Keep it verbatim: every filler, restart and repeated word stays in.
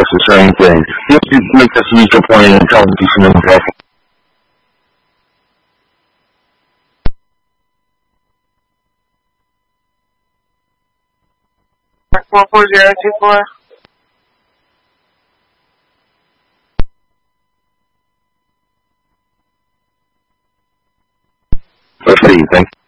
the same thing. You have to make this neutral point and tell them to some impact. four four zero two four. Let's see, thank you.